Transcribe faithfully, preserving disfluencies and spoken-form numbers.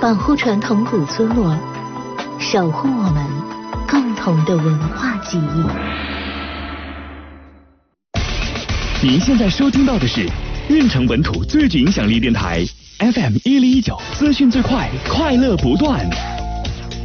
保护传统古村落，守护我们共同的文化记忆。 您现在收听到的是运城本土最具影响力电台 F M 一零一九，资讯最快，快乐不断。